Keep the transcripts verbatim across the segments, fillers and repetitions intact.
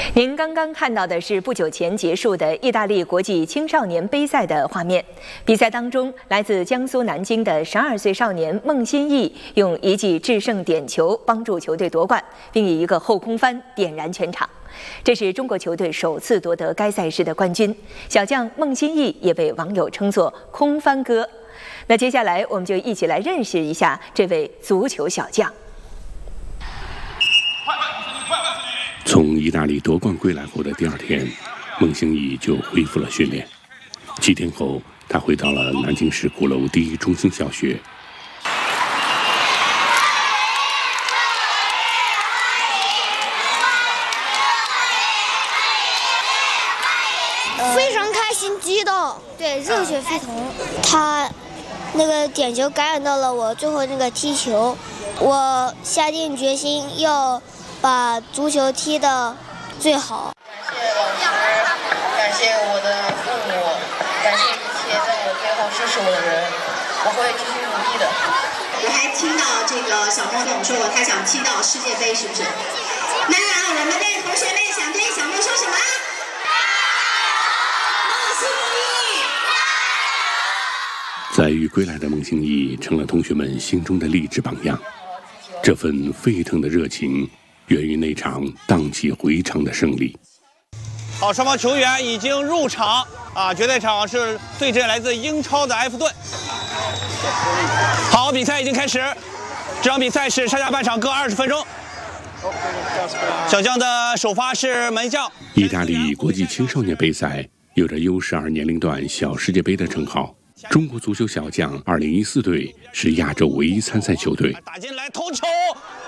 您刚刚看到的是不久前结束的意大利国际青少年杯赛的画面。比赛当中，来自江苏南京的十二岁少年孟欣义用一记制胜点球帮助球队夺冠，并以一个后空翻点燃全场。这是中国球队首次夺得该赛事的冠军。小将孟欣义也被网友称作“空翻哥”。那接下来，我们就一起来认识一下这位足球小将。 从意大利夺冠归来后的第二天，孟欣义就恢复了训练。几天后，他回到了南京市鼓楼第一中心小学。 非常开心、激动，对，热血沸腾。他那个点球感染到了我，最后那个踢球，我下定决心要 把足球踢得最好。 感谢老师，感谢我的父母，感谢一切在我背后支持我的人，我会继续努力的。 我还听到这个小梦跟我们说过，他想踢到世界杯，是不是？那我们的同学们想对小梦说什么？孟欣义！ 载誉归来的孟欣义成了同学们心中的励志榜样。这份沸腾的热情 源于那场荡气回肠的胜利。 好，双方球员已经入场啊，决赛场是对阵来自英超的埃弗顿。好，比赛已经开始，这场比赛是上下半场各二十分钟。小将的首发是门将。 意大利国际青少年杯赛有着 U 十二年龄段小世界杯的称号。 中国足球小将二零一四队是亚洲唯一参赛球队。 打进来头球，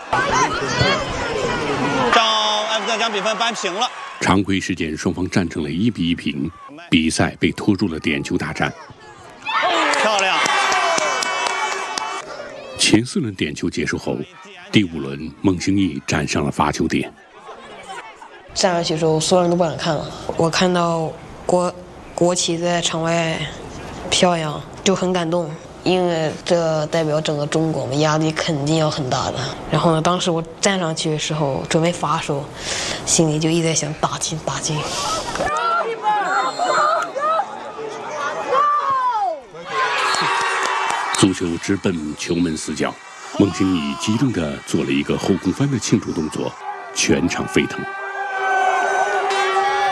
让埃弗顿将比分扳平了。 常规时间双方战成了一比一平，比赛被拖入了点球大战。 漂亮！ 前四轮点球结束后，第五轮孟欣义站上了罚球点。 站上去的时候，所有人都不敢看了。我看到国国旗在场外 飘扬，就很感动，因为这代表整个中国嘛，压力肯定要很大的。然后呢，当时我站上去的时候，准备罚的时候，心里就一直在想打进打进。 足球直奔球门死角，孟欣义激动地做了一个后空翻的庆祝动作，全场沸腾。